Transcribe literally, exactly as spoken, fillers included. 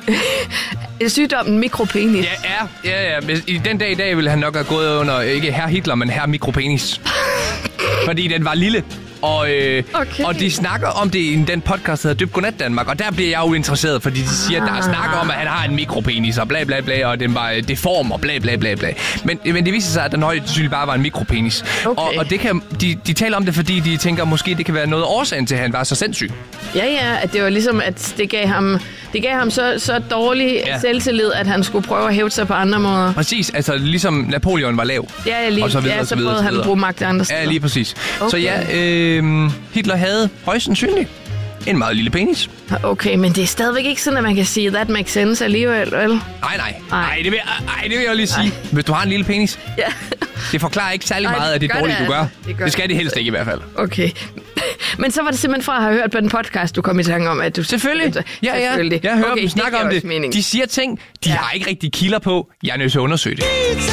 Sygdommen mikropenis. Ja, ja, ja, ja. Men i den dag i dag ville han nok have gået under, ikke herr Hitler, men herr mikropenis. Fordi den var lille. Og, øh, okay. og de snakker om det i den podcast, der hedder Dyb Godnat Danmark, og der bliver jeg jo interesseret, fordi de siger, at der er snakker om, at han har en mikropenis, og bla bla bla, og den var deform, og bla bla bla bla. Men, men det viser sig, at den højt sandsynligt bare var en mikropenis. Okay. Og, og det kan, de, de taler om det, fordi de tænker, måske det kan være noget årsagen til, at han var så sindssyg. Ja, ja, at det var ligesom, at det gav ham, det gav ham så, så dårlig ja. selvtillid, at han skulle prøve at hæve sig på andre måder. Præcis, altså ligesom Napoleon var lav. Ja, ja, lige, og så videre, ja, så, så prøvede han at bruge magt andre steder. Ja, lige præcis. Okay. Så ja, øh, Hitler havde højst sandsynligt en meget lille penis. Okay, men det er stadigvæk ikke sådan, at man kan sige, that makes sense alligevel, vel? Nej, nej. Nej, det vil, ej, det vil jeg jo lige sige. Ej. Hvis du har en lille penis, ja. det forklarer ikke særlig Ej, meget af det dårlige, det, du gør. Det, det skal det helst ikke i hvert fald. Okay. Men så var det simpelthen fra at have hørt på den podcast, du kom i tanke om, at du... Selvfølgelig. Ja, ja. Selvfølgelig. Jeg hører okay, dem snakke om det. Mening. De siger ting, de ja. har ikke rigtig kilder på. Jeg er nødt til at undersøge det.